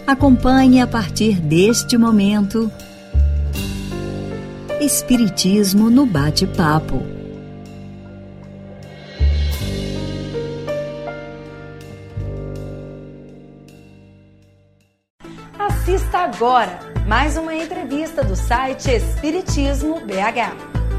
Acompanhe a partir deste momento Espiritismo no Bate-Papo. Assista agora mais uma entrevista do site Espiritismo BH.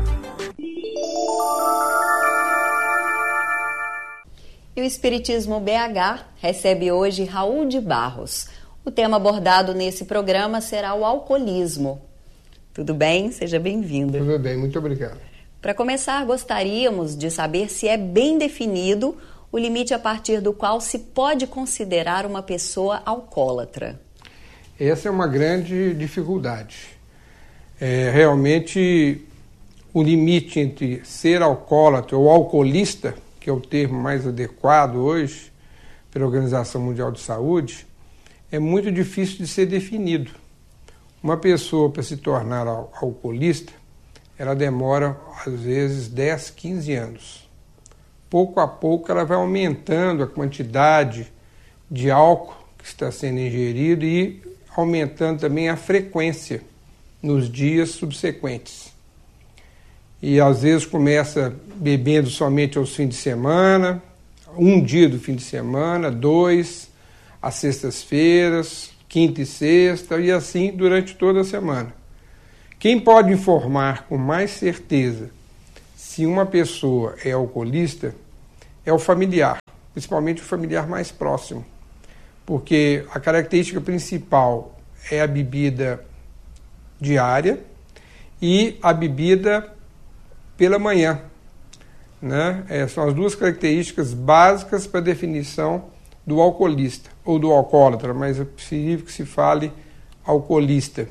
E o Espiritismo BH recebe hoje Raul de Barros. O tema abordado nesse programa será o alcoolismo. Tudo bem? Seja bem-vindo. Tudo bem, muito obrigado. Para começar, gostaríamos de saber se é bem definido o limite a partir do qual se pode considerar uma pessoa alcoólatra. Essa é uma grande dificuldade. Realmente, o limite entre ser alcoólatra ou alcoolista, que é o termo mais adequado hoje pela Organização Mundial de Saúde, é muito difícil de ser definido. Uma pessoa, para se tornar alcoolista, ela demora, às vezes, 10, 15 anos. Pouco a pouco, ela vai aumentando a quantidade de álcool que está sendo ingerido e aumentando também a frequência nos dias subsequentes. E, às vezes, começa bebendo somente aos fins de semana, um dia do fim de semana, 2, às sextas-feiras, quinta e sexta, e assim durante toda a semana. Quem pode informar com mais certeza se uma pessoa é alcoolista é o familiar, principalmente o familiar mais próximo, porque a característica principal é a bebida diária e a bebida pela manhã, né? São as duas características básicas para a definição do alcoolista, ou do alcoólatra, mas é preferível que se fale alcoolista.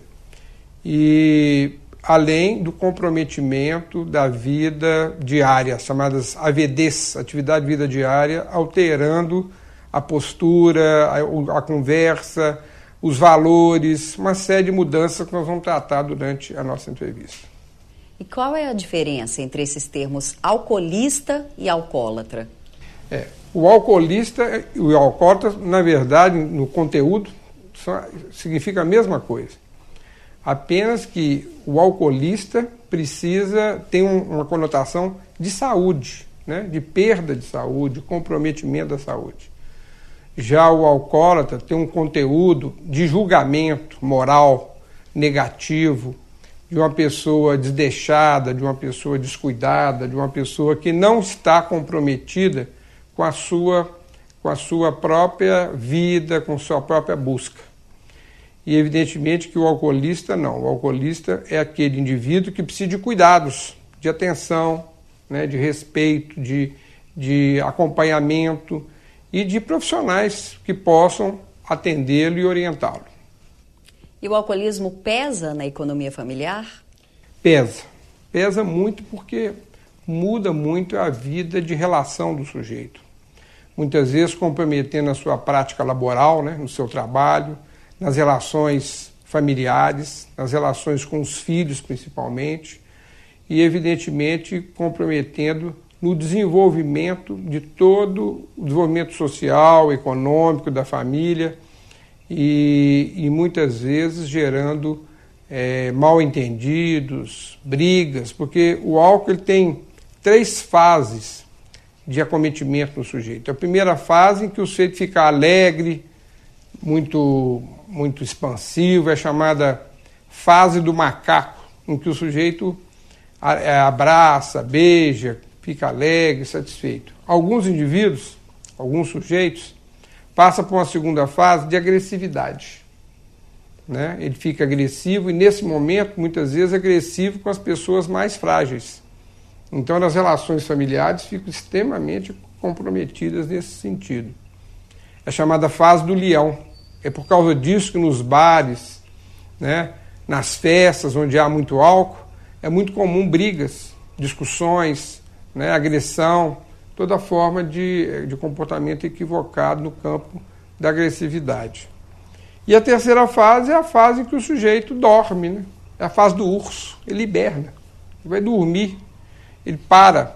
E além do comprometimento da vida diária, chamadas AVDs, atividade de vida diária, alterando a postura, a conversa, os valores, uma série de mudanças que nós vamos tratar durante a nossa entrevista. E qual é a diferença entre esses termos alcoolista e alcoólatra? O alcoolista e o alcoólatra, na verdade, no conteúdo, significa a mesma coisa. Apenas que o alcoolista tem uma conotação de saúde, né? De perda de saúde, comprometimento da saúde. Já o alcoólatra tem um conteúdo de julgamento moral negativo, de uma pessoa desdeixada, de uma pessoa descuidada, de uma pessoa que não está comprometida com a sua própria vida, com sua própria busca. E evidentemente que o alcoolista não. O alcoolista é aquele indivíduo que precisa de cuidados, de atenção, né, de respeito, de acompanhamento e de profissionais que possam atendê-lo e orientá-lo. E o alcoolismo pesa na economia familiar? Pesa muito porque muda muito a vida de relação do sujeito. Muitas vezes comprometendo a sua prática laboral, né, no seu trabalho, nas relações familiares, nas relações com os filhos principalmente, e evidentemente comprometendo no desenvolvimento de todo o desenvolvimento social, econômico da família e muitas vezes gerando mal-entendidos, brigas, porque o álcool ele tem 3 fases de acometimento no sujeito. A primeira fase em que o sujeito fica alegre, muito expansivo, é chamada fase do macaco, em que o sujeito abraça, beija, fica alegre, satisfeito. Alguns indivíduos, alguns sujeitos, passam por uma segunda fase de agressividade. Né? Ele fica agressivo e, nesse momento, muitas vezes agressivo com as pessoas mais frágeis. Então, as relações familiares ficam extremamente comprometidas nesse sentido. É chamada fase do leão. É por causa disso que nos bares, né, nas festas onde há muito álcool, é muito comum brigas, discussões, né, agressão, toda forma de comportamento equivocado no campo da agressividade. E a terceira fase é a fase em que o sujeito dorme, né? É a fase do urso, ele hiberna, ele vai dormir, ele para.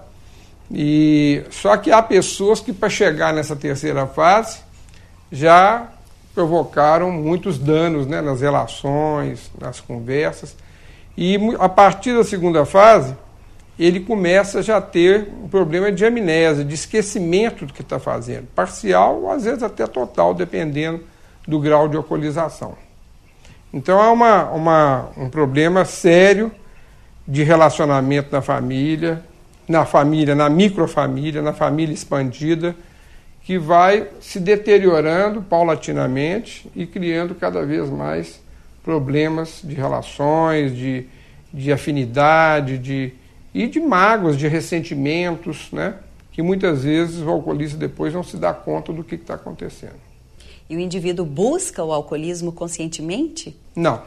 Só que há pessoas que, para chegar nessa terceira fase, já provocaram muitos danos, né, nas relações, nas conversas. E a partir da segunda fase, ele começa já a ter um problema de amnésia, de esquecimento do que está fazendo. Parcial, ou às vezes até total, dependendo do grau de alcoolização. Então há um problema sério de relacionamento na família, na microfamília, na família expandida, que vai se deteriorando paulatinamente e criando cada vez mais problemas de relações, de afinidade, e de mágoas, de ressentimentos, né? Que muitas vezes o alcoolista depois não se dá conta do que está acontecendo. E o indivíduo busca o alcoolismo conscientemente? Não.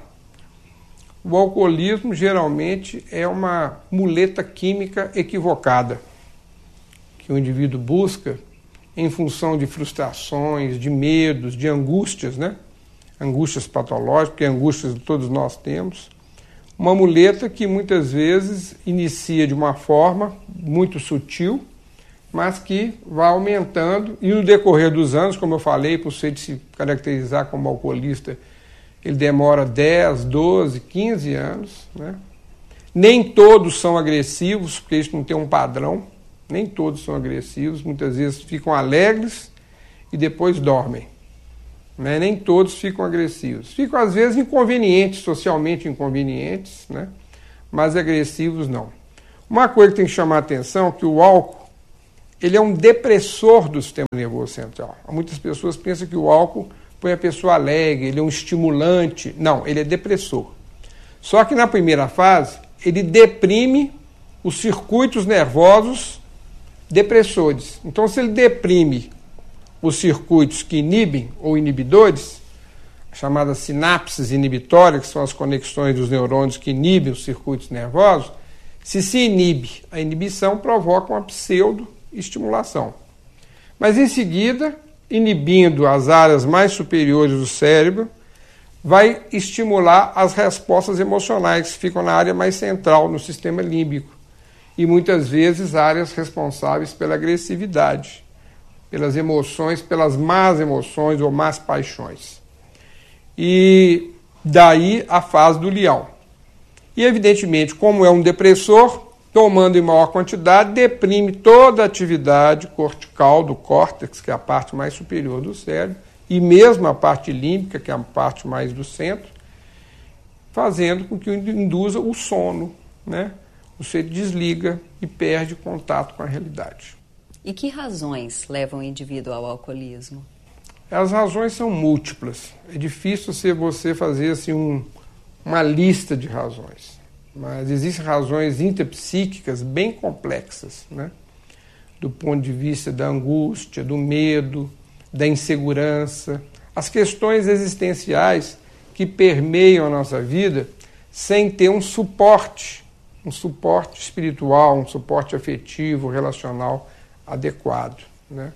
O alcoolismo geralmente é uma muleta química equivocada, que o indivíduo busca em função de frustrações, de medos, de angústias, né? Angústias patológicas, que angústias todos nós temos. Uma muleta que muitas vezes inicia de uma forma muito sutil, mas que vai aumentando, e no decorrer dos anos, como eu falei, por ser de se caracterizar como alcoolista, ele demora 10, 12, 15 anos, né? Nem todos são agressivos, porque isso não tem um padrão, nem todos são agressivos, muitas vezes ficam alegres e depois dormem. Né? Nem todos ficam agressivos. Ficam, às vezes, inconvenientes, socialmente inconvenientes, né? Mas agressivos não. Uma coisa que tem que chamar a atenção é que o álcool ele é um depressor do sistema nervoso central. Muitas pessoas pensam que o álcool põe a pessoa alegre, ele é um estimulante. Não, ele é depressor. Só que na primeira fase, ele deprime os circuitos nervosos depressores. Então, se ele deprime os circuitos que inibem ou inibidores, chamadas sinapses inibitórias, que são as conexões dos neurônios que inibem os circuitos nervosos, se inibe, a inibição provoca uma pseudo-estimulação. Mas em seguida, inibindo as áreas mais superiores do cérebro, vai estimular as respostas emocionais, que ficam na área mais central, no sistema límbico, e muitas vezes áreas responsáveis pela agressividade, pelas emoções, pelas más emoções ou más paixões. E daí a fase do leão. E, evidentemente, como é um depressor, tomando em maior quantidade, deprime toda a atividade cortical do córtex, que é a parte mais superior do cérebro, e mesmo a parte límbica, que é a parte mais do centro, fazendo com que induza o sono, né? Você desliga e perde contato com a realidade. E que razões levam o indivíduo ao alcoolismo? As razões são múltiplas. É difícil você fazer assim, uma lista de razões. Mas existem razões intrapsíquicas bem complexas, né? Do ponto de vista da angústia, do medo, da insegurança. As questões existenciais que permeiam a nossa vida sem ter um suporte espiritual, um suporte afetivo, relacional adequado, né?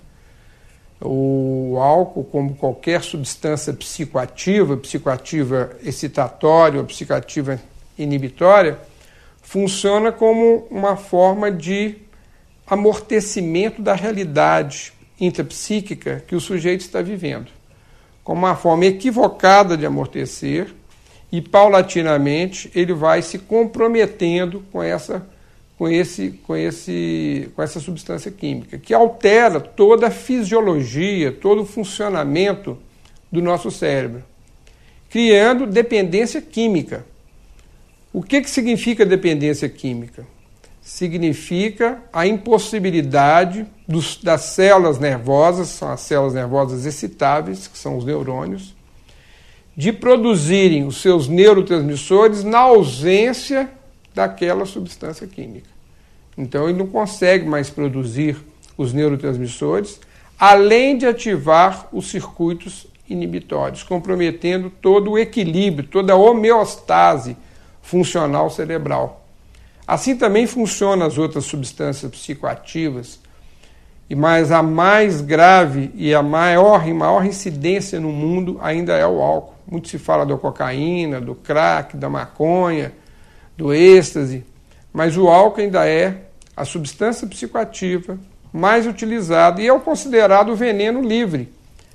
O álcool, como qualquer substância psicoativa excitatória ou psicoativa inibitória, funciona como uma forma de amortecimento da realidade intrapsíquica que o sujeito está vivendo, como uma forma equivocada de amortecer, e paulatinamente ele vai se comprometendo com essa substância química, que altera toda a fisiologia, todo o funcionamento do nosso cérebro, criando dependência química. O que significa dependência química? Significa a impossibilidade das células nervosas, são as células nervosas excitáveis, que são os neurônios, de produzirem os seus neurotransmissores na ausência daquela substância química. Então ele não consegue mais produzir os neurotransmissores, além de ativar os circuitos inibitórios, comprometendo todo o equilíbrio, toda a homeostase funcional cerebral. Assim também funcionam as outras substâncias psicoativas, mas a mais grave e a maior incidência no mundo ainda é o álcool. Muito se fala da cocaína, do crack, da maconha, do êxtase, mas o álcool ainda é a substância psicoativa mais utilizada e é o considerado o veneno livre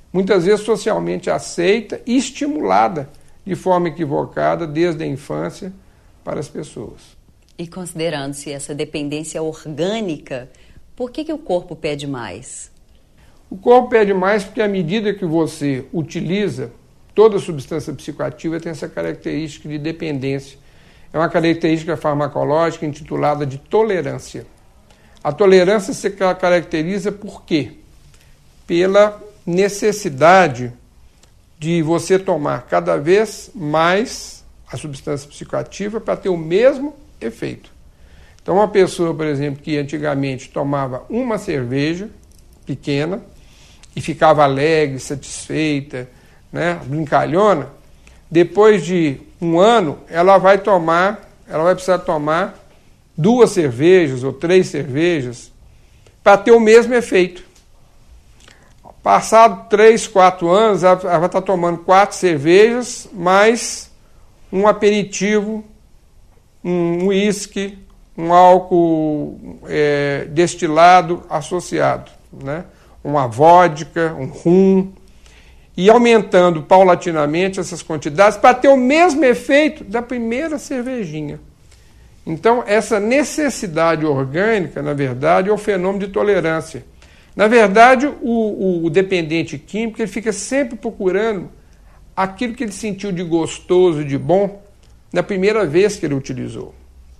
muitas vezes socialmente aceita e estimulada de forma equivocada desde a infância para as pessoas. E considerando-se essa dependência orgânica, por que o corpo pede mais? O corpo pede mais porque à medida que você utiliza, toda substância psicoativa tem essa característica de dependência. É uma característica farmacológica intitulada de tolerância. A tolerância se caracteriza por quê? Pela necessidade de você tomar cada vez mais a substância psicoativa para ter o mesmo efeito. Então, uma pessoa, por exemplo, que antigamente tomava uma cerveja pequena e ficava alegre, satisfeita, né, brincalhona, depois de um ano, ela vai precisar tomar 2 cervejas ou 3 cervejas para ter o mesmo efeito. Passado 3, 4 anos, ela vai estar tomando 4 cervejas, mais um aperitivo, um uísque, um álcool destilado associado, né? Uma vodka, um rum, e aumentando paulatinamente essas quantidades para ter o mesmo efeito da primeira cervejinha. Então, essa necessidade orgânica, na verdade, é o fenômeno de tolerância. Na verdade, o dependente químico ele fica sempre procurando aquilo que ele sentiu de gostoso, de bom, na primeira vez que ele utilizou.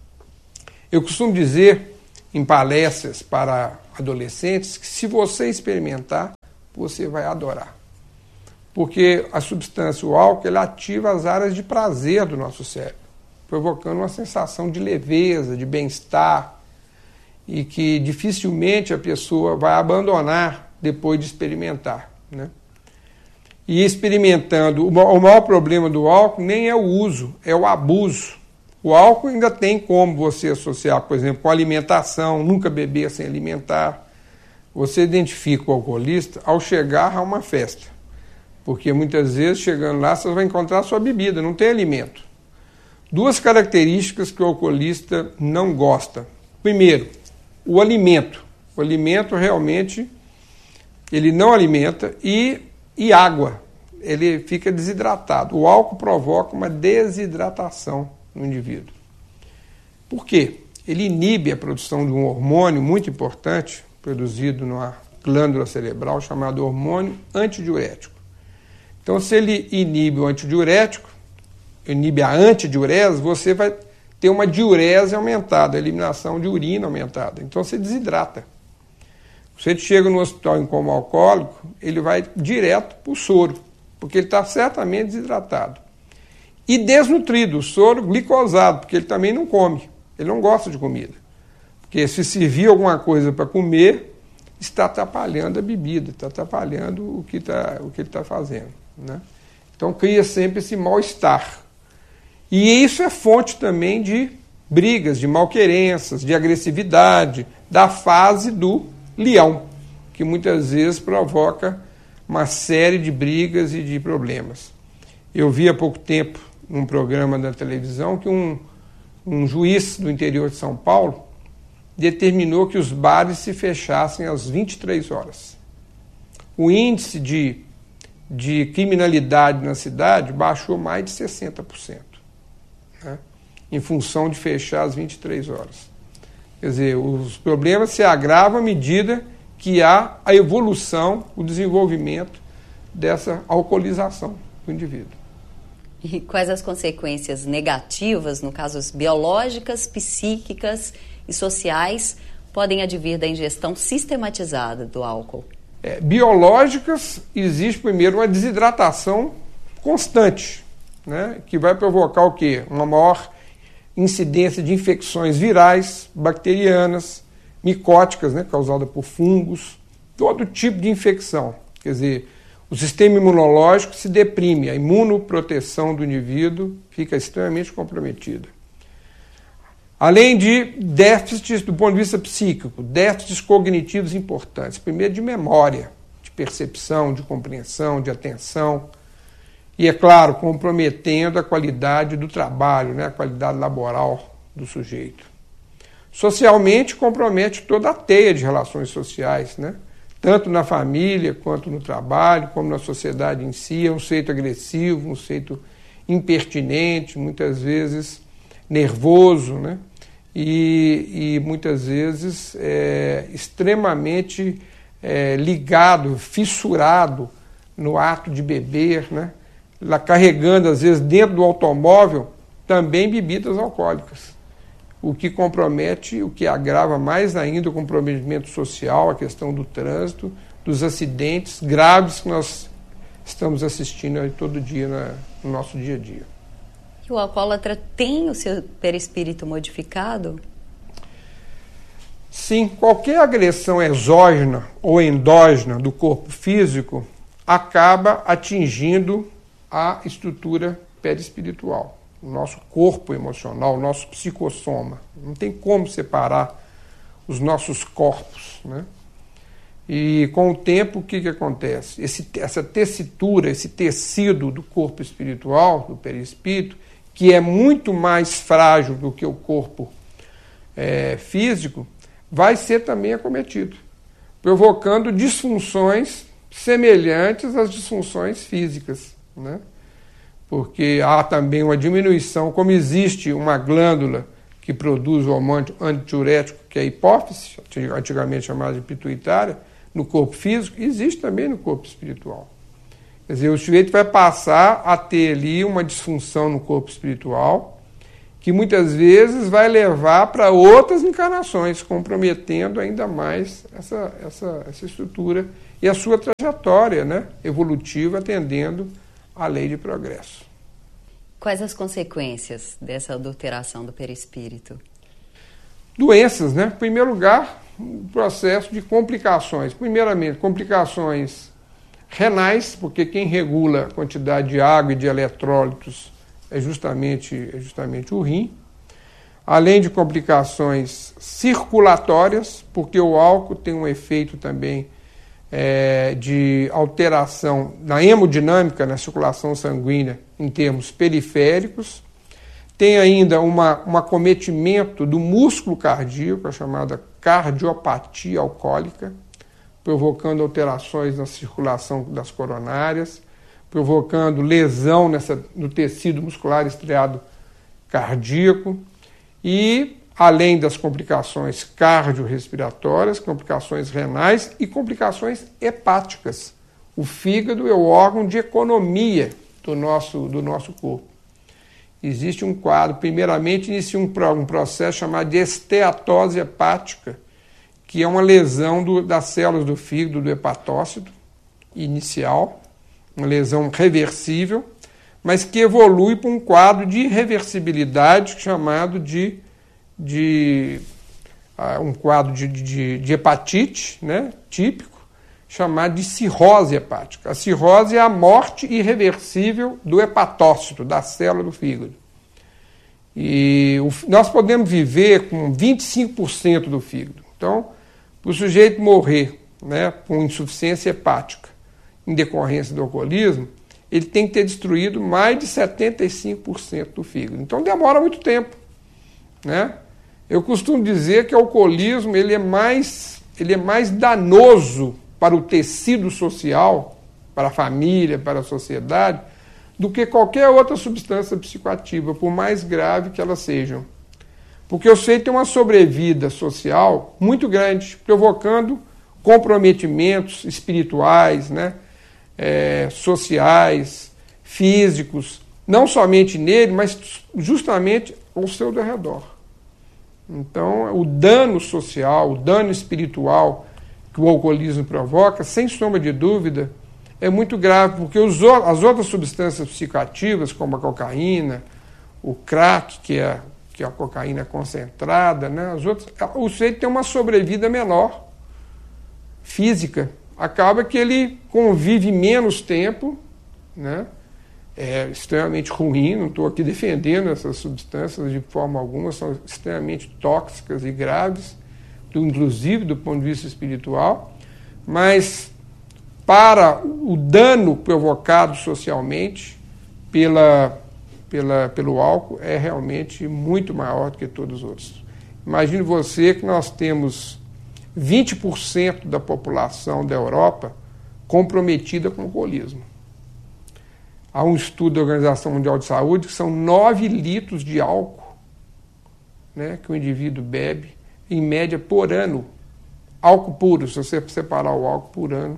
Eu costumo dizer em palestras para adolescentes que se você experimentar, você vai adorar. Porque a substância, o álcool, ele ativa as áreas de prazer do nosso cérebro, provocando uma sensação de leveza, de bem-estar, e que dificilmente a pessoa vai abandonar depois de experimentar, né? E experimentando, o maior problema do álcool nem é o uso, é o abuso. O álcool ainda tem como você associar, por exemplo, com alimentação, nunca beber sem alimentar. Você identifica o alcoolista ao chegar a uma festa, porque muitas vezes, chegando lá, você vai encontrar a sua bebida, não tem alimento. 2 características que o alcoolista não gosta. Primeiro, o alimento. O alimento realmente, ele não alimenta, e água. Ele fica desidratado. O álcool provoca uma desidratação no indivíduo. Por quê? Ele inibe a produção de um hormônio muito importante, produzido numa glândula cerebral, chamado hormônio antidiurético. Então, se ele inibe o antidiurético, inibe a antidiurese, você vai ter uma diurese aumentada, a eliminação de urina aumentada. Então, você desidrata. Se ele chega no hospital em coma alcoólico, ele vai direto para o soro, porque ele está certamente desidratado. E desnutrido, o soro glicosado, porque ele também não come, ele não gosta de comida. Porque se servir alguma coisa para comer, está atrapalhando a bebida, está atrapalhando o que ele está fazendo, né? Então cria sempre esse mal-estar. E isso é fonte também de brigas, de malquerenças, de agressividade, da fase do leão, que muitas vezes provoca uma série de brigas e de problemas. Eu vi há pouco tempo, num programa da televisão, que um juiz do interior de São Paulo determinou que os bares se fechassem às 23 horas. O índice de criminalidade na cidade baixou mais de 60%, né? Em função de fechar às 23 horas. Quer dizer, os problemas se agravam à medida que há a evolução, o desenvolvimento dessa alcoolização do indivíduo. E quais as consequências negativas, no caso biológicas, psíquicas e sociais, podem advir da ingestão sistematizada do álcool? Biológicas, existe primeiro uma desidratação constante, né, que vai provocar o quê? Uma maior incidência de infecções virais, bacterianas, micóticas, né, causada por fungos, todo tipo de infecção. Quer dizer, o sistema imunológico se deprime, a imunoproteção do indivíduo fica extremamente comprometida. Além de déficits do ponto de vista psíquico, déficits cognitivos importantes. Primeiro, de memória, de percepção, de compreensão, de atenção. E, é claro, comprometendo a qualidade do trabalho, né, a qualidade laboral do sujeito. Socialmente, compromete toda a teia de relações sociais, né? tanto na família, quanto no trabalho, como na sociedade em si. É um sujeito agressivo, um sujeito impertinente, muitas vezes nervoso, né? E muitas vezes extremamente ligado, fissurado no ato de beber, né? Lá carregando, às vezes, dentro do automóvel, também bebidas alcoólicas. O que compromete, o que agrava mais ainda o comprometimento social, a questão do trânsito, dos acidentes graves que nós estamos assistindo aí todo dia no nosso dia a dia. O alcoólatra tem o seu perispírito modificado? Sim, qualquer agressão exógena ou endógena do corpo físico acaba atingindo a estrutura perispiritual, o nosso corpo emocional, o nosso psicossoma. Não tem como separar os nossos corpos, né? E com o tempo, o que acontece? Essa tessitura, esse tecido do corpo espiritual, do perispírito, que é muito mais frágil do que o corpo físico, vai ser também acometido, provocando disfunções semelhantes às disfunções físicas, né? Porque há também uma diminuição, como existe uma glândula que produz o hormônio antidiurético, que é a hipófise, antigamente chamada de pituitária, no corpo físico, existe também no corpo espiritual. Quer dizer, o sujeito vai passar a ter ali uma disfunção no corpo espiritual, que muitas vezes vai levar para outras encarnações, comprometendo ainda mais essa estrutura e a sua trajetória, né, evolutiva, atendendo à lei de progresso. Quais as consequências dessa adulteração do perispírito? Doenças, né? Em primeiro lugar, um processo de complicações. Primeiramente, complicações renais, porque quem regula a quantidade de água e de eletrólitos é justamente o rim. Além de complicações circulatórias, porque o álcool tem um efeito também de alteração na hemodinâmica, na circulação sanguínea, em termos periféricos. Tem ainda um acometimento do músculo cardíaco, a chamada cardiopatia alcoólica, provocando alterações na circulação das coronárias, provocando lesão no tecido muscular estriado cardíaco e, além das complicações cardiorrespiratórias, complicações renais e complicações hepáticas. O fígado é o órgão de economia do nosso corpo. Existe um quadro, primeiramente inicia um processo chamado de esteatose hepática, que é uma lesão das células do fígado, do hepatócito inicial, uma lesão reversível, mas que evolui para um quadro de irreversibilidade chamado um quadro de hepatite, né, típico, chamado de cirrose hepática. A cirrose é a morte irreversível do hepatócito, da célula do fígado. E nós podemos viver com 25% do fígado. Então, para o sujeito morrer, né, com insuficiência hepática em decorrência do alcoolismo, ele tem que ter destruído mais de 75% do fígado. Então demora muito tempo, né? Eu costumo dizer que o alcoolismo ele é mais danoso para o tecido social, para a família, para a sociedade, do que qualquer outra substância psicoativa, por mais grave que elas sejam. Porque o sujeito tem uma sobrevida social muito grande, provocando comprometimentos espirituais, né, sociais, físicos, não somente nele, mas justamente ao seu redor. Então, o dano social, o dano espiritual que o alcoolismo provoca, sem sombra de dúvida, é muito grave, porque as outras substâncias psicoativas, como a cocaína, o crack, que é a cocaína concentrada, né, o sujeito tem uma sobrevida menor, física. Acaba que ele convive menos tempo, né? É extremamente ruim, não estou aqui defendendo essas substâncias de forma alguma, são extremamente tóxicas e graves, inclusive do ponto de vista espiritual, mas para o dano provocado socialmente pelo álcool é realmente muito maior do que todos os outros. Imagine você que nós temos 20% da população da Europa comprometida com o alcoolismo. Há um estudo da Organização Mundial de Saúde que são 9 litros de álcool, né, que o indivíduo bebe, em média, por ano. Álcool puro, se você separar o álcool por ano,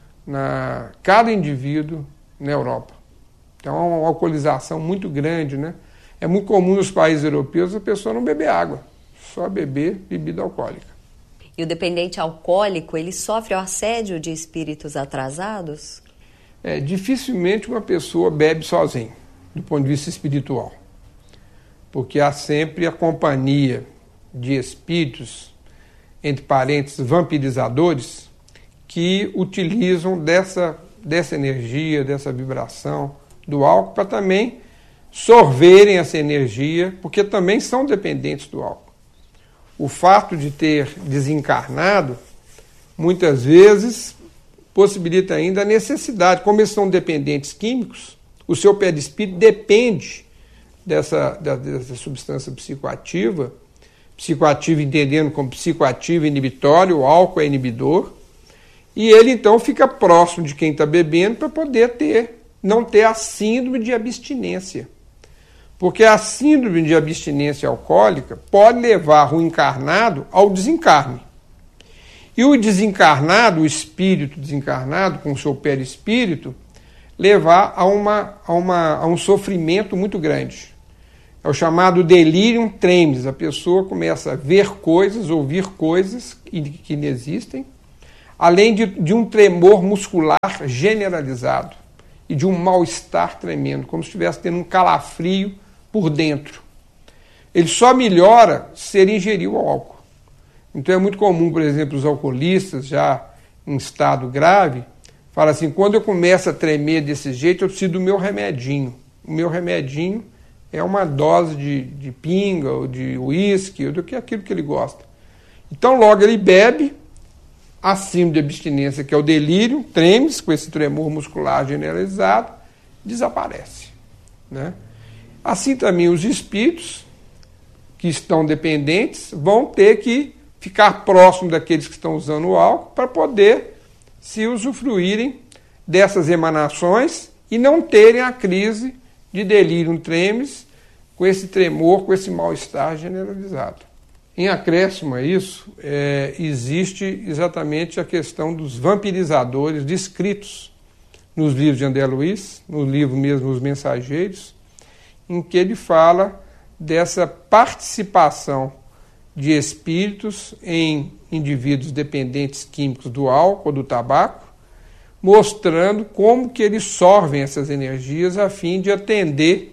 cada indivíduo na Europa. Então, é uma alcoolização muito grande, né? É muito comum nos países europeus a pessoa não beber água, só beber bebida alcoólica. E o dependente alcoólico, ele sofre o assédio de espíritos atrasados? Dificilmente uma pessoa bebe sozinha, do ponto de vista espiritual. Porque há sempre a companhia de espíritos, entre parênteses, vampirizadores, que utilizam dessa energia, dessa vibração do álcool para também sorverem essa energia, porque também são dependentes do álcool. O fato de ter desencarnado, muitas vezes, possibilita ainda a necessidade. Como eles são dependentes químicos, o seu perispírito depende dessa substância psicoativa entendendo como psicoativo inibitório, o álcool é inibidor, e ele então fica próximo de quem está bebendo para poder não ter a síndrome de abstinência. Porque a síndrome de abstinência alcoólica pode levar o encarnado ao desencarne. E o desencarnado, o espírito desencarnado, com o seu perispírito, levar a um sofrimento muito grande. É o chamado delirium tremens. A pessoa começa a ver coisas, ouvir coisas que não existem, além de um tremor muscular generalizado e de um mal-estar tremendo, como se estivesse tendo um calafrio por dentro. Ele só melhora se ele ingerir o álcool. Então é muito comum, por exemplo, os alcoolistas já em estado grave, falam assim, quando eu começo a tremer desse jeito, eu preciso do meu remedinho. O meu remedinho é uma dose de pinga, ou de uísque, ou do que aquilo que ele gosta. Então logo ele bebe, acima de abstinência, que é o delírio, tremens, com esse tremor muscular generalizado, desaparece, né? Assim também os espíritos que estão dependentes vão ter que ficar próximo daqueles que estão usando o álcool para poder se usufruírem dessas emanações e não terem a crise de delírio tremens com esse tremor, com esse mal-estar generalizado. Em acréscimo a isso, existe exatamente a questão dos vampirizadores descritos nos livros de André Luiz, no livro mesmo Os Mensageiros, em que ele fala dessa participação de espíritos em indivíduos dependentes químicos do álcool ou do tabaco, mostrando como que eles sorvem essas energias a fim de atender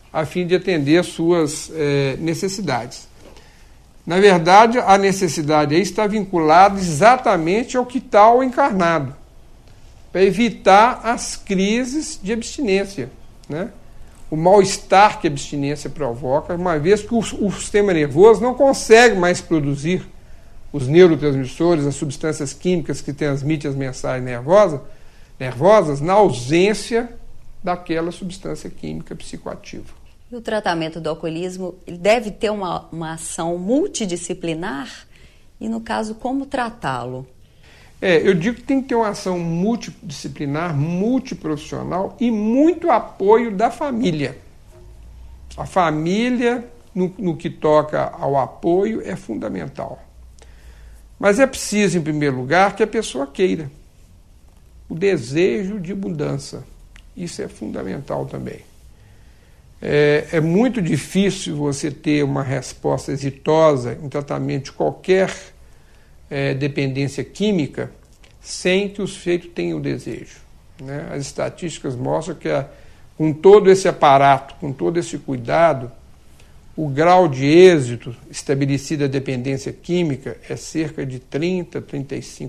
as suas necessidades. Na verdade, a necessidade aí está vinculada exatamente ao que está o encarnado, para evitar as crises de abstinência, né? O mal-estar que a abstinência provoca, uma vez que o sistema nervoso não consegue mais produzir os neurotransmissores, as substâncias químicas que transmitem as mensagens nervosas na ausência daquela substância química psicoativa. E o tratamento do alcoolismo ele deve ter uma ação multidisciplinar? E, no caso, como tratá-lo? Eu digo que tem que ter uma ação multidisciplinar, multiprofissional e muito apoio da família. A família, no que toca ao apoio, é fundamental. Mas é preciso, em primeiro lugar, que a pessoa queira. O desejo de mudança. Isso é fundamental também. É muito difícil você ter uma resposta exitosa em tratamento de qualquer dependência química sem que o sujeito tenha o desejo, né? As estatísticas mostram que com todo esse aparato, com todo esse cuidado, o grau de êxito estabelecido da dependência química é cerca de 30% a 35%.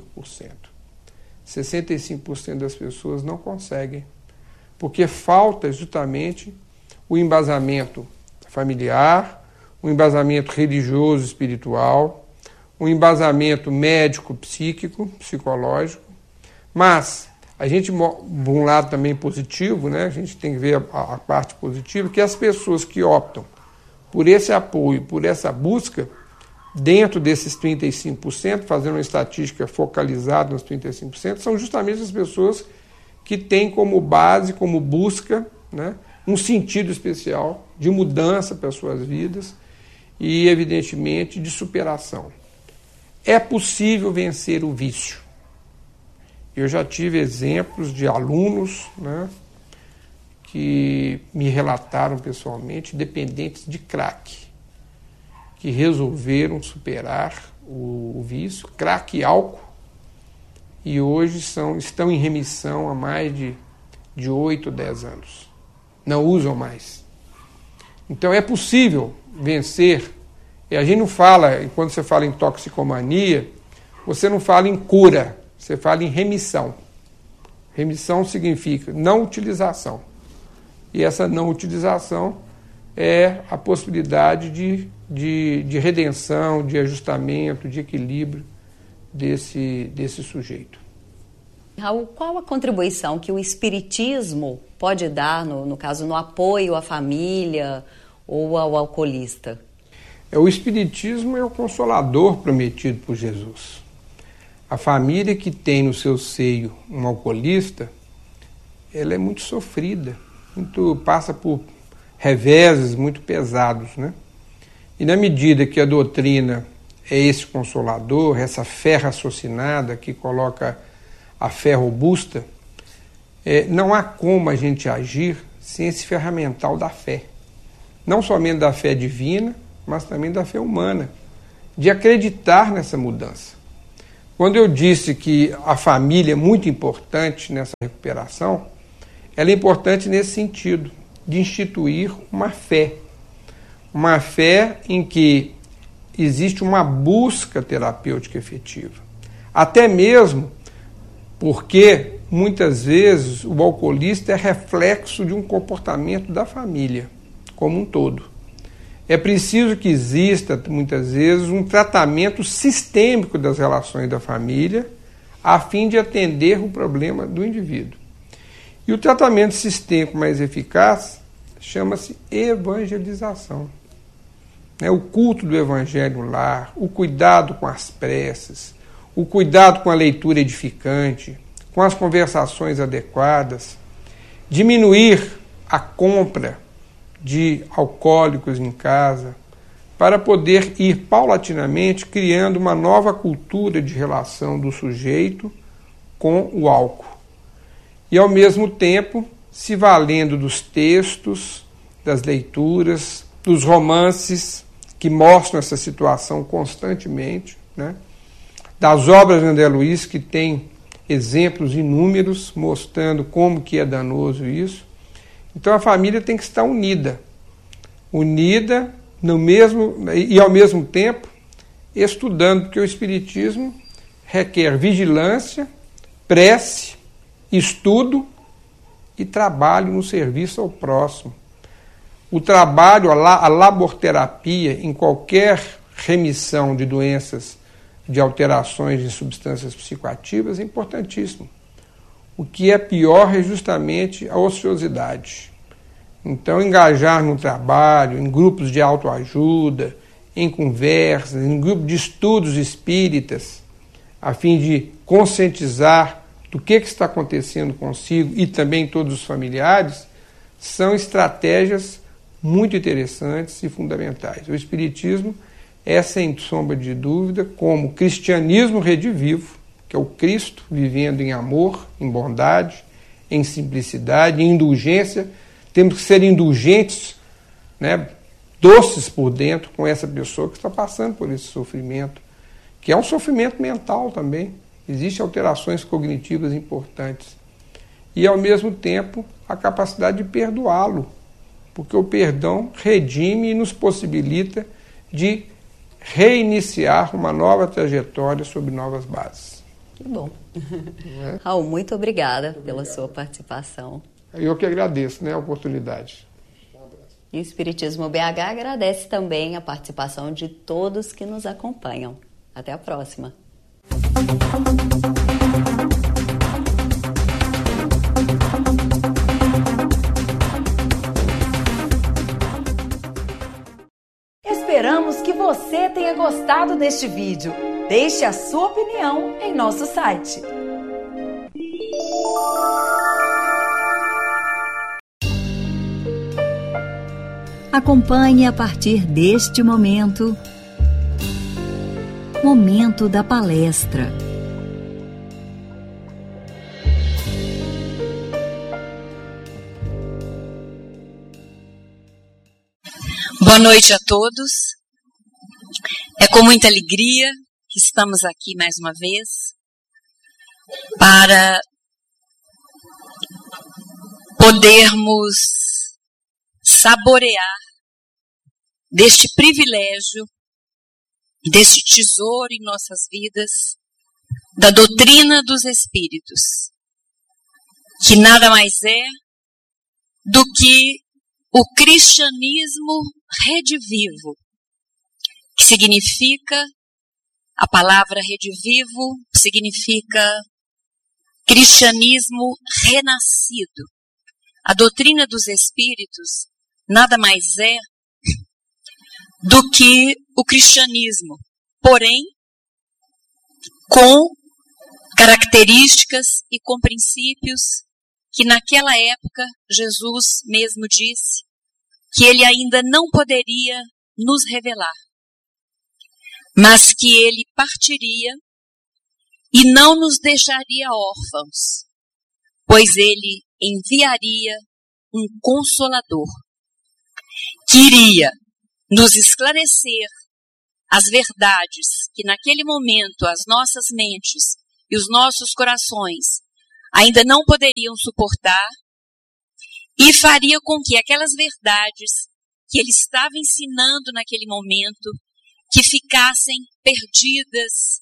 65% das pessoas não conseguem, porque falta justamente o embasamento familiar, o embasamento religioso, espiritual, um embasamento médico, psíquico, psicológico, mas a gente, por um lado também positivo, né? A gente tem que ver a parte positiva, que as pessoas que optam por esse apoio, por essa busca, dentro desses 35%, fazendo uma estatística focalizada nos 35%, são justamente as pessoas que têm como base, como busca, né, um sentido especial de mudança para as suas vidas e, evidentemente, de superação. É possível vencer o vício. Eu já tive exemplos de alunos, né, que me relataram pessoalmente, dependentes de crack, que resolveram superar o vício, crack e álcool, e hoje estão em remissão há mais de 8 ou 10 anos. Não usam mais. Então é possível vencer. E a gente não fala, quando você fala em toxicomania, você não fala em cura, você fala em remissão. Remissão significa não utilização. E essa não utilização é a possibilidade de redenção, de ajustamento, de equilíbrio desse sujeito. Raul, qual a contribuição que o espiritismo pode dar, no caso, no apoio à família ou ao alcoolista? O espiritismo é o consolador prometido por Jesus. A família que tem no seu seio um alcoolista, ela é muito sofrida, passa por reveses muito pesados, né? E na medida que a doutrina é esse consolador, essa fé raciocinada que coloca a fé robusta, não há como a gente agir sem esse ferramental da fé. Não somente da fé divina, mas também da fé humana, de acreditar nessa mudança. Quando eu disse que a família é muito importante nessa recuperação, ela é importante nesse sentido, de instituir uma fé em que existe uma busca terapêutica efetiva. Até mesmo porque, muitas vezes, o alcoolista é reflexo de um comportamento da família como um todo. É preciso que exista, muitas vezes, um tratamento sistêmico das relações da família a fim de atender o problema do indivíduo. E o tratamento sistêmico mais eficaz chama-se evangelização. O culto do evangelho no lar, o cuidado com as preces, o cuidado com a leitura edificante, com as conversações adequadas, diminuir a compra de alcoólicos em casa, para poder ir paulatinamente criando uma nova cultura de relação do sujeito com o álcool. E, ao mesmo tempo, se valendo dos textos, das leituras, dos romances que mostram essa situação constantemente, né? Das obras de André Luiz, que tem exemplos inúmeros mostrando como que é danoso isso. Então a família tem que estar unida no mesmo e ao mesmo tempo estudando, porque o espiritismo requer vigilância, prece, estudo e trabalho no serviço ao próximo. O trabalho, a laborterapia em qualquer remissão de doenças, de alterações em substâncias psicoativas é importantíssimo. O que é pior é justamente a ociosidade. Então, engajar no trabalho, em grupos de autoajuda, em conversas, em grupos de estudos espíritas, a fim de conscientizar do que está acontecendo consigo e também todos os familiares, são estratégias muito interessantes e fundamentais. O espiritismo é, sem sombra de dúvida, como o cristianismo redivivo, que é o Cristo vivendo em amor, em bondade, em simplicidade, em indulgência. Temos que ser indulgentes, né, doces por dentro com essa pessoa que está passando por esse sofrimento, que é um sofrimento mental também. Existem alterações cognitivas importantes. E, ao mesmo tempo, a capacidade de perdoá-lo, porque o perdão redime e nos possibilita de reiniciar uma nova trajetória sobre novas bases. Que bom. Raul, muito obrigada pela sua participação. Eu que agradeço, a oportunidade. E o Espiritismo BH agradece também a participação de todos que nos acompanham. Até a próxima. Esperamos que você tenha gostado deste vídeo. Deixe a sua opinião em nosso site. Acompanhe a partir deste momento da palestra. Boa noite a todos. É com muita alegria que estamos aqui mais uma vez para podermos saborear deste privilégio, deste tesouro em nossas vidas, da doutrina dos Espíritos, que nada mais é do que o cristianismo redivivo, que significa, a palavra redivivo significa cristianismo renascido. A doutrina dos Espíritos nada mais é do que o cristianismo, porém com características e com princípios que naquela época Jesus mesmo disse que ele ainda não poderia nos revelar, mas que ele partiria e não nos deixaria órfãos, pois ele enviaria um Consolador, que iria nos esclarecer as verdades que naquele momento as nossas mentes e os nossos corações ainda não poderiam suportar, e faria com que aquelas verdades que ele estava ensinando naquele momento, que ficassem perdidas,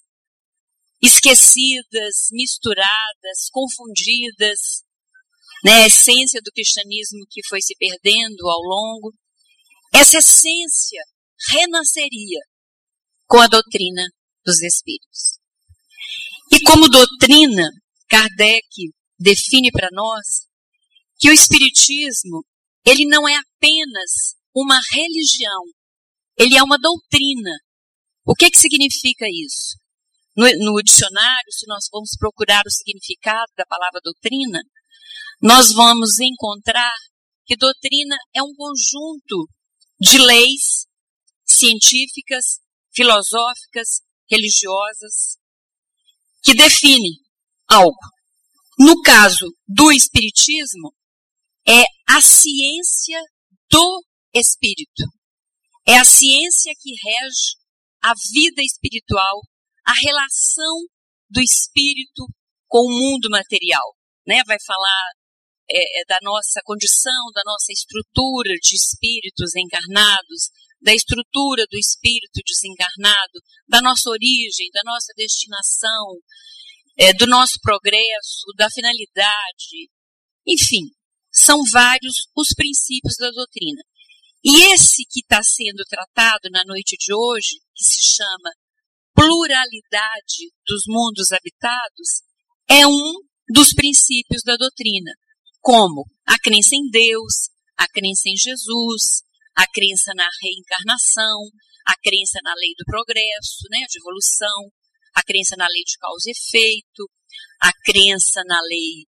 esquecidas, misturadas, confundidas, né, a essência do cristianismo que foi se perdendo ao longo, essa essência renasceria com a doutrina dos Espíritos. E como doutrina, Kardec define para nós que o Espiritismo, ele não é apenas uma religião, ele é uma doutrina. O que significa isso? No dicionário, se nós formos procurar o significado da palavra doutrina, nós vamos encontrar que doutrina é um conjunto de leis científicas, filosóficas, religiosas, que definem algo. No caso do Espiritismo, é a ciência do Espírito. É a ciência que rege a vida espiritual, a relação do Espírito com o mundo material. Né? Vai falar da nossa condição, da nossa estrutura de espíritos encarnados, da estrutura do espírito desencarnado, da nossa origem, da nossa destinação, do nosso progresso, da finalidade. Enfim, são vários os princípios da doutrina. E esse que está sendo tratado na noite de hoje, que se chama pluralidade dos mundos habitados, é um dos princípios da doutrina, como a crença em Deus, a crença em Jesus, a crença na reencarnação, a crença na lei do progresso, né, de evolução, a crença na lei de causa e efeito, a crença na lei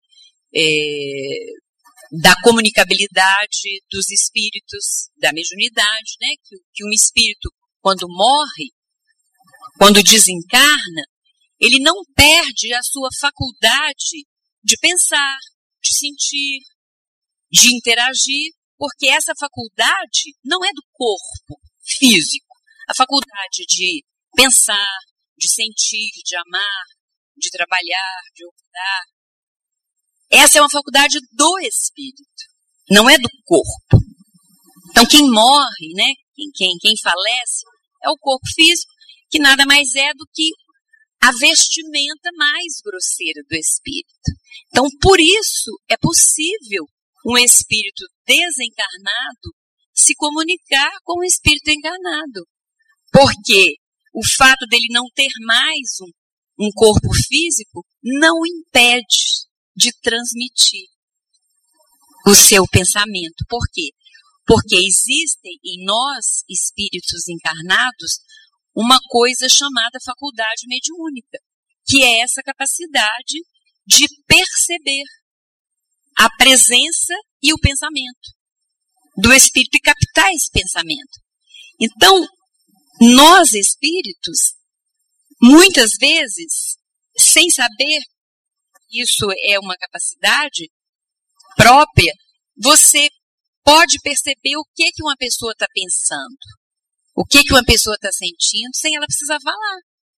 da comunicabilidade dos espíritos, da mediunidade, né, que um espírito, quando morre, quando desencarna, ele não perde a sua faculdade de pensar, de sentir, de interagir, porque essa faculdade não é do corpo físico. A faculdade de pensar, de sentir, de amar, de trabalhar, de optar, essa é uma faculdade do espírito, não é do corpo. Então quem morre, né, quem falece, é o corpo físico, que nada mais é do que a vestimenta mais grosseira do espírito. Então, por isso, é possível um espírito desencarnado se comunicar com o espírito encarnado. Porque o fato dele não ter mais um corpo físico não impede de transmitir o seu pensamento. Por quê? Porque existem em nós, espíritos encarnados, uma coisa chamada faculdade mediúnica, que é essa capacidade de perceber a presença e o pensamento do espírito e captar esse pensamento. Então, nós espíritos, muitas vezes, sem saber que isso é uma capacidade própria, você pode perceber o que uma pessoa está pensando, o que uma pessoa está sentindo, sem ela precisar falar.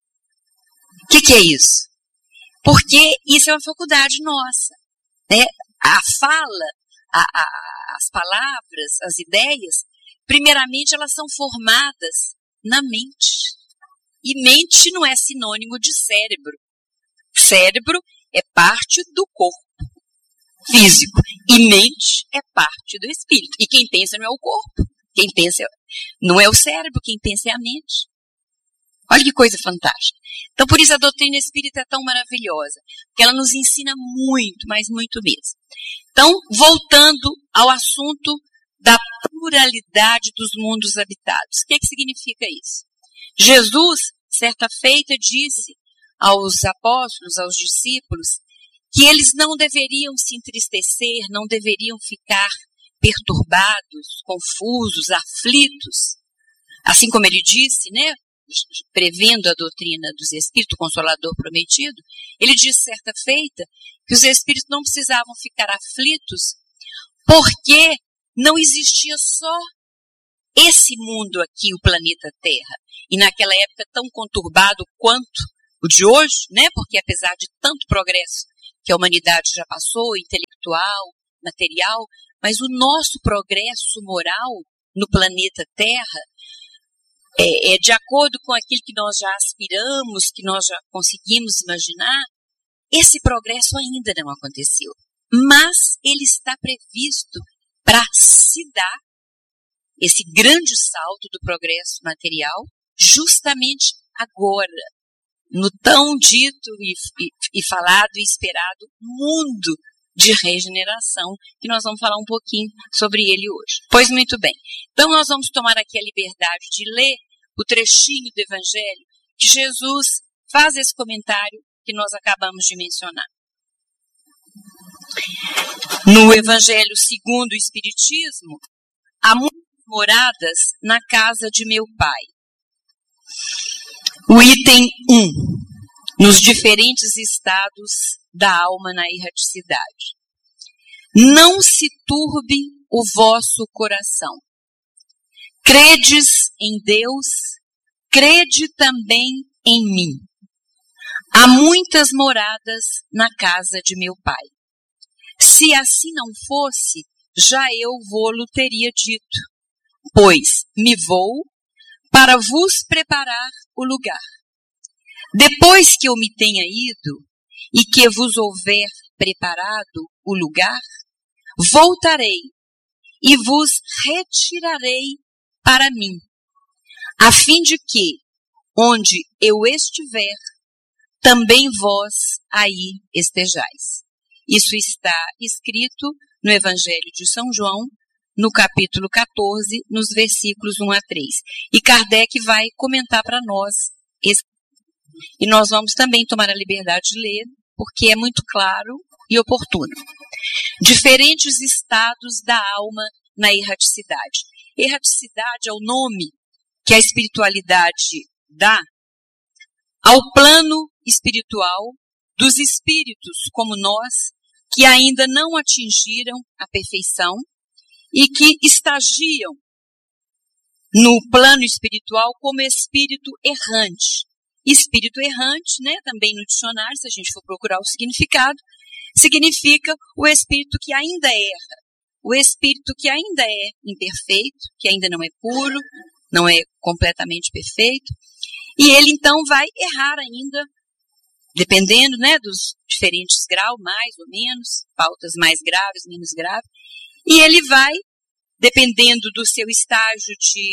O que é isso? Porque isso é uma faculdade nossa, né? A fala, as palavras, as ideias, primeiramente elas são formadas na mente. E mente não é sinônimo de cérebro. Cérebro é parte do corpo físico. E mente é parte do espírito. E quem pensa não é o corpo. Quem pensa não é o cérebro, quem pensa é a mente. Olha que coisa fantástica. Então, por isso a doutrina espírita é tão maravilhosa. Porque ela nos ensina muito, mas muito mesmo. Então, voltando ao assunto da pluralidade dos mundos habitados. O que significa isso? Jesus, certa feita, disse aos apóstolos, aos discípulos, que eles não deveriam se entristecer, não deveriam ficar perturbados, confusos, aflitos. Assim como ele disse, né, prevendo a doutrina dos espíritos, o Consolador prometido, ele disse certa feita que os espíritos não precisavam ficar aflitos porque não existia só esse mundo aqui, o planeta Terra, e naquela época tão conturbado quanto o de hoje, né, porque apesar de tanto progresso que a humanidade já passou, intelectual, material, mas o nosso progresso moral no planeta Terra é de acordo com aquilo que nós já aspiramos, que nós já conseguimos imaginar, esse progresso ainda não aconteceu. Mas ele está previsto para se dar esse grande salto do progresso material justamente agora, no tão dito e falado e esperado mundo de regeneração, que nós vamos falar um pouquinho sobre ele hoje. Pois muito bem. Então nós vamos tomar aqui a liberdade de ler o trechinho do Evangelho que Jesus faz esse comentário que nós acabamos de mencionar. No Evangelho segundo o Espiritismo, há muitas moradas na casa de meu Pai. O item 1. Nos diferentes estados da alma na erraticidade. Não se turbe o vosso coração. Credes em Deus, crede também em mim. Há muitas moradas na casa de meu Pai. Se assim não fosse, já eu vô-lo teria dito, pois me vou para vos preparar o lugar. Depois que eu me tenha ido e que vos houver preparado o lugar, voltarei e vos retirarei para mim, a fim de que, onde eu estiver, também vós aí estejais. Isso está escrito no Evangelho de São João, no capítulo 14, nos versículos 1 a 3. E Kardec vai comentar para nós esse. E nós vamos também tomar a liberdade de ler, porque é muito claro e oportuno. Diferentes estados da alma na erraticidade. Erraticidade é o nome que a espiritualidade dá ao plano espiritual dos espíritos como nós, que ainda não atingiram a perfeição e que estagiam no plano espiritual como espírito errante. Espírito errante, né, também no dicionário, se a gente for procurar o significado, significa o espírito que ainda erra, o espírito que ainda é imperfeito, que ainda não é puro, não é completamente perfeito, e ele então vai errar ainda, dependendo, né, dos diferentes graus, mais ou menos, faltas mais graves, menos graves, e ele vai, dependendo do seu estágio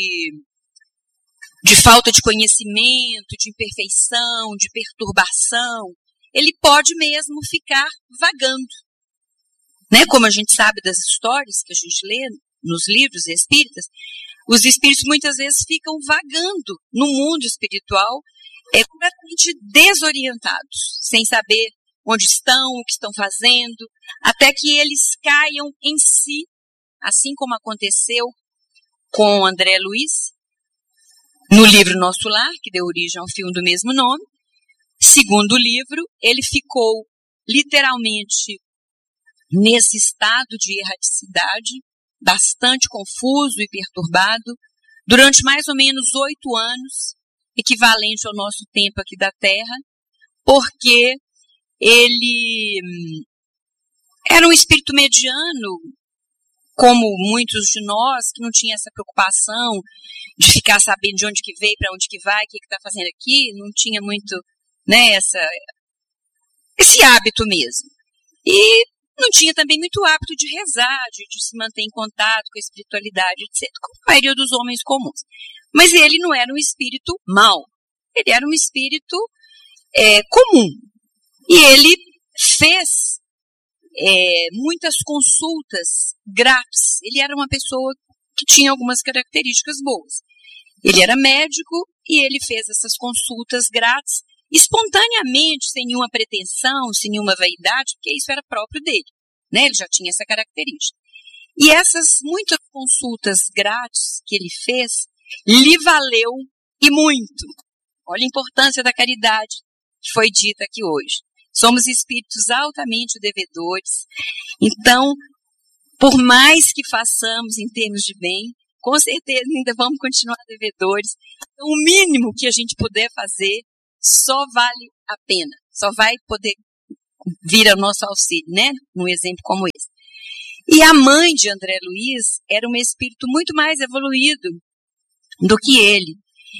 de falta de conhecimento, de imperfeição, de perturbação, ele pode mesmo ficar vagando. Né? Como a gente sabe das histórias que a gente lê nos livros espíritas, os espíritos muitas vezes ficam vagando no mundo espiritual, completamente desorientados, sem saber onde estão, o que estão fazendo, até que eles caiam em si, assim como aconteceu com André Luiz, no livro Nosso Lar, que deu origem ao filme do mesmo nome. Segundo o livro, ele ficou literalmente nesse estado de erraticidade, bastante confuso e perturbado, durante mais ou menos 8 anos, equivalente ao nosso tempo aqui da Terra, porque ele era um espírito mediano, como muitos de nós, que não tinha essa preocupação de ficar sabendo de onde que veio, para onde que vai, o que está fazendo aqui, não tinha muito, né, esse hábito mesmo. E não tinha também muito hábito de rezar, de se manter em contato com a espiritualidade, etc., como a maioria dos homens comuns. Mas ele não era um espírito mau, ele era um espírito comum. E ele fez muitas consultas grátis. Ele era uma pessoa que tinha algumas características boas. Ele era médico e ele fez essas consultas grátis espontaneamente, sem nenhuma pretensão, sem nenhuma vaidade, porque isso era próprio dele, né? Ele já tinha essa característica. E essas muitas consultas grátis que ele fez, lhe valeu e muito. Olha a importância da caridade que foi dita aqui hoje. Somos espíritos altamente devedores. Então, por mais que façamos em termos de bem, com certeza ainda vamos continuar devedores. Então, o mínimo que a gente puder fazer só vale a pena. Só vai poder vir ao nosso auxílio, né? Num exemplo como esse. E a mãe de André Luiz era um espírito muito mais evoluído do que ele.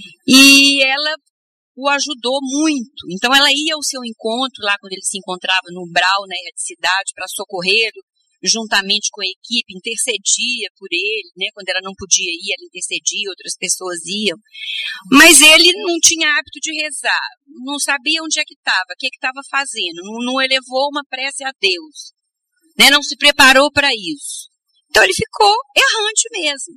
E ela o ajudou muito. Então ela ia ao seu encontro, lá quando ele se encontrava no umbral, na erraticidade, para socorrê-lo, juntamente com a equipe, intercedia por ele, né? Quando ela não podia ir, ela intercedia, outras pessoas iam. Mas ele não tinha hábito de rezar, não sabia onde é que estava, o que estava fazendo, não elevou uma prece a Deus, né? Não se preparou para isso. Então ele ficou errante mesmo.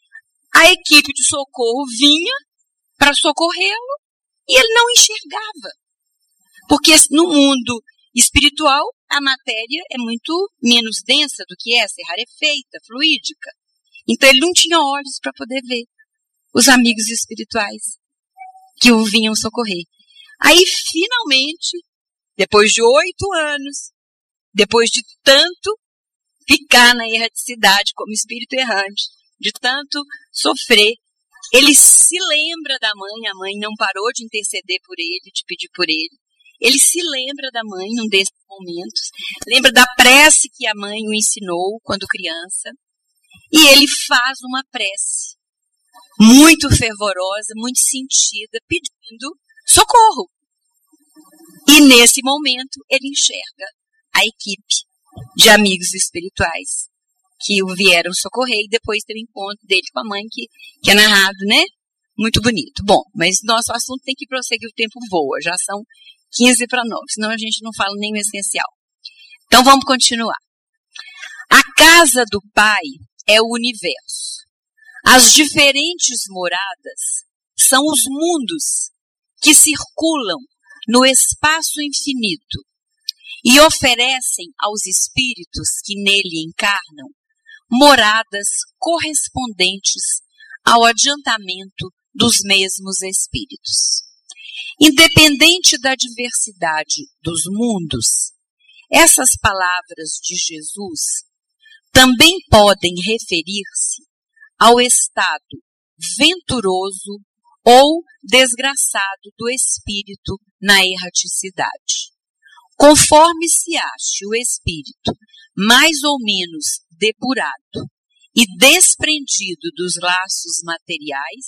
A equipe de socorro vinha para socorrê-lo e ele não enxergava. Porque no mundo espiritual, a matéria é muito menos densa do que essa, é rarefeita, fluídica. Então ele não tinha olhos para poder ver os amigos espirituais que o vinham socorrer. Aí, finalmente, depois de 8 anos, depois de tanto ficar na erraticidade como espírito errante, de tanto sofrer, ele se lembra da mãe, a mãe não parou de interceder por ele, de pedir por ele. Ele se lembra da mãe num desses momentos, lembra da prece que a mãe o ensinou quando criança, e ele faz uma prece muito fervorosa, muito sentida, pedindo socorro. E nesse momento ele enxerga a equipe de amigos espirituais que o vieram socorrer e depois tem o encontro dele com a mãe que é narrado, né? Muito bonito. Bom, mas nosso assunto tem que prosseguir, o tempo voa, já são 15 para 9, senão a gente não fala nem o essencial. Então vamos continuar. A casa do Pai é o universo. As diferentes moradas são os mundos que circulam no espaço infinito e oferecem aos espíritos que nele encarnam moradas correspondentes ao adiantamento dos mesmos espíritos. Independente da diversidade dos mundos, essas palavras de Jesus também podem referir-se ao estado venturoso ou desgraçado do espírito na erraticidade. Conforme se ache o espírito mais ou menos depurado e desprendido dos laços materiais,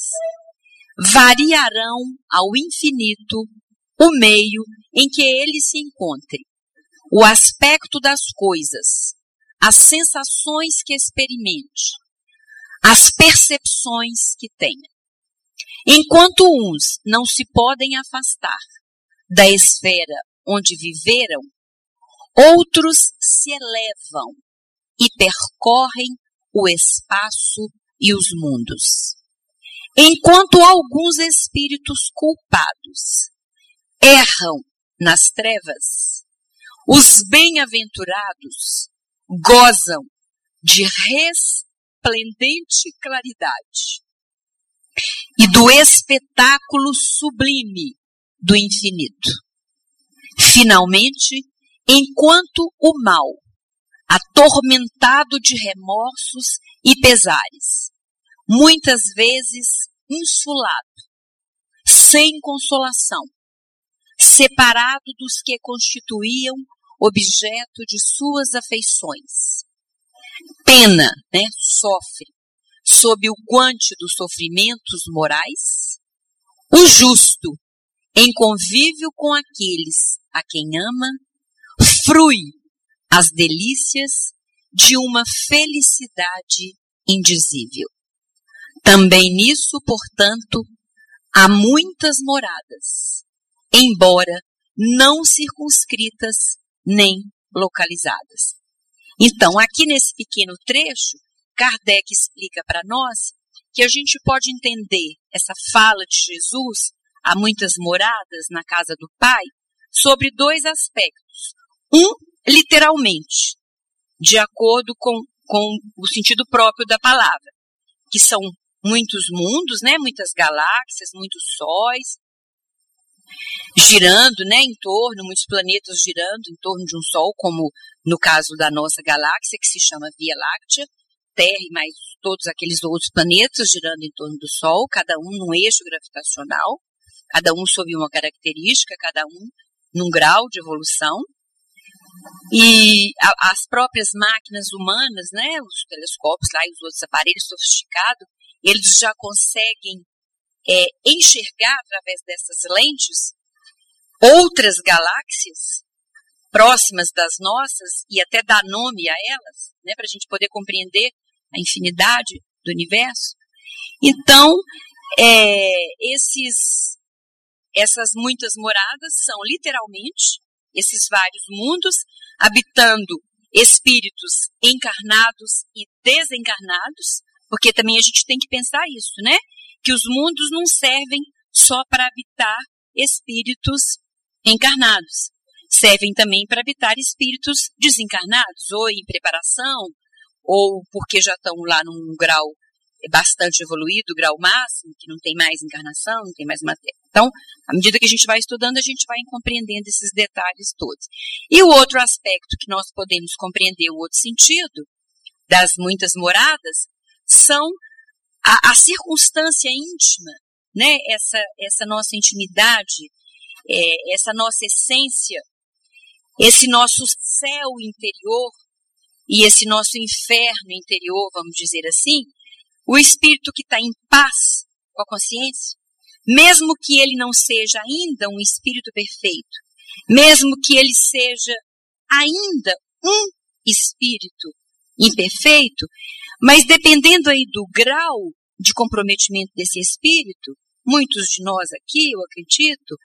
variarão ao infinito o meio em que ele se encontre, o aspecto das coisas, as sensações que experimente, as percepções que tenha. Enquanto uns não se podem afastar da esfera onde viveram, outros se elevam e percorrem o espaço e os mundos. Enquanto alguns espíritos culpados erram nas trevas, os bem-aventurados gozam de resplendente claridade e do espetáculo sublime do infinito. Finalmente, enquanto o mal, atormentado de remorsos e pesares, muitas vezes insulado, sem consolação, separado dos que constituíam objeto de suas afeições, pena, sofre sob o guante dos sofrimentos morais, o justo, em convívio com aqueles a quem ama, frui as delícias de uma felicidade indizível. Também nisso, portanto, há muitas moradas, embora não circunscritas nem localizadas. Então, aqui nesse pequeno trecho, Kardec explica para nós que a gente pode entender essa fala de Jesus, há muitas moradas na casa do Pai, sobre dois aspectos. Um, literalmente, de acordo com o sentido próprio da palavra, que são muitos mundos, muitas galáxias, muitos sóis, girando em torno, muitos planetas girando em torno de um Sol, como no caso da nossa galáxia, que se chama Via Láctea, Terra e mais todos aqueles outros planetas girando em torno do Sol, cada um num eixo gravitacional, cada um sob uma característica, cada um num grau de evolução. E as próprias máquinas humanas, os telescópios lá e os outros aparelhos sofisticados, eles já conseguem enxergar através dessas lentes outras galáxias próximas das nossas e até dar nome a elas, para a gente poder compreender a infinidade do universo. Então, essas muitas moradas são literalmente esses vários mundos, habitando espíritos encarnados e desencarnados, porque também a gente tem que pensar isso, que os mundos não servem só para habitar espíritos encarnados, servem também para habitar espíritos desencarnados, ou em preparação, ou porque já estão lá num grau bastante evoluído, grau máximo, que não tem mais encarnação, não tem mais matéria. Então, à medida que a gente vai estudando, a gente vai compreendendo esses detalhes todos. E o outro aspecto que nós podemos compreender, o outro sentido das muitas moradas, são a circunstância íntima, essa nossa intimidade, essa nossa essência, esse nosso céu interior e esse nosso inferno interior, vamos dizer assim, o espírito que está em paz com a consciência, mesmo que ele não seja ainda um espírito perfeito, mesmo que ele seja ainda um espírito imperfeito, mas dependendo aí do grau de comprometimento desse espírito, muitos de nós aqui, eu acredito,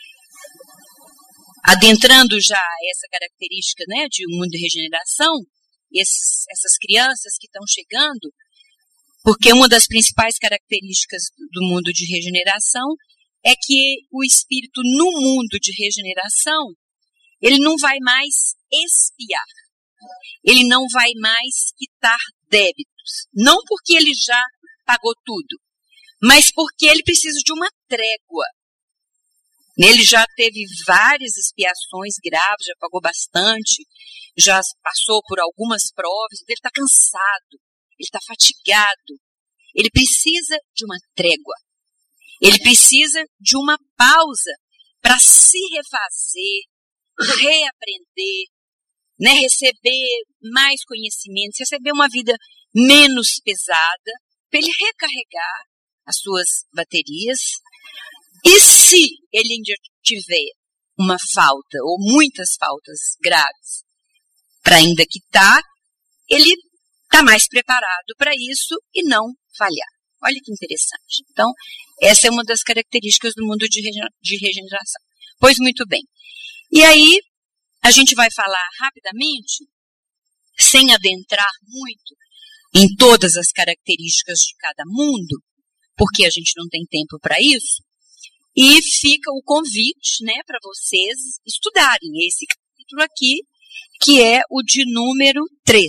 adentrando já essa característica de um mundo de regeneração, essas crianças que estão chegando, porque uma das principais características do mundo de regeneração é que o espírito no mundo de regeneração, ele não vai mais expiar, ele não vai mais quitar débitos, não porque ele já pagou tudo, mas porque ele precisa de uma trégua. Ele já teve várias expiações graves, já pagou bastante, já passou por algumas provas, ele está cansado, ele está fatigado, ele precisa de uma trégua, ele precisa de uma pausa para se refazer, reaprender, receber mais conhecimentos, receber uma vida menos pesada, para ele recarregar as suas baterias. E se ele ainda tiver uma falta, ou muitas faltas graves, para ainda quitar, ele está mais preparado para isso e não falhar. Olha que interessante. Então, essa é uma das características do mundo de regeneração. Pois muito bem. E aí, a gente vai falar rapidamente, sem adentrar muito, em todas as características de cada mundo, porque a gente não tem tempo para isso, e fica o convite, né, para vocês estudarem esse capítulo aqui, que é o de número 3,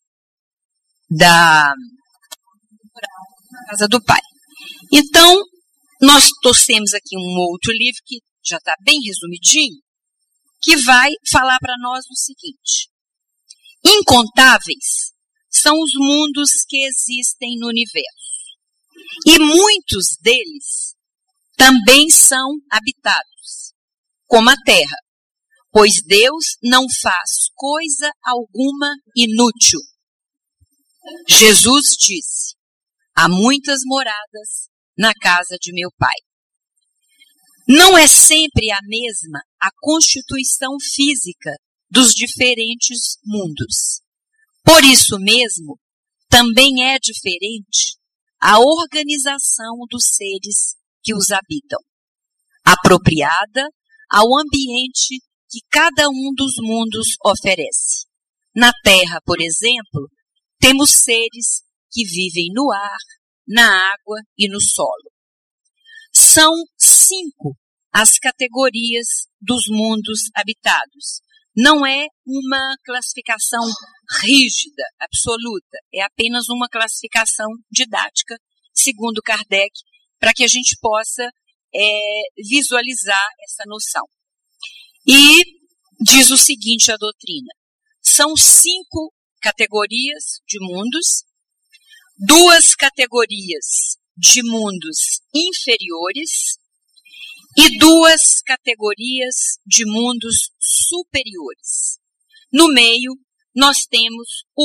da Casa do Pai. Então, nós trouxemos aqui um outro livro que já está bem resumidinho, que vai falar para nós o seguinte: incontáveis são os mundos que existem no universo, e muitos deles também são habitados, como a Terra, pois Deus não faz coisa alguma inútil. Jesus disse: há muitas moradas na casa de meu Pai. Não é sempre a mesma a constituição física dos diferentes mundos. Por isso mesmo, também é diferente a organização dos seres que os habitam, apropriada ao ambiente que cada um dos mundos oferece. Na Terra, por exemplo, temos seres que vivem no ar, na água e no solo. São 5 as categorias dos mundos habitados. Não é uma classificação rígida, absoluta, é apenas uma classificação didática, segundo Kardec, para que a gente possa visualizar essa noção. E diz o seguinte a doutrina: são 5 categorias de mundos, 2 categorias de mundos inferiores e 2 categorias de mundos superiores. No meio, nós temos o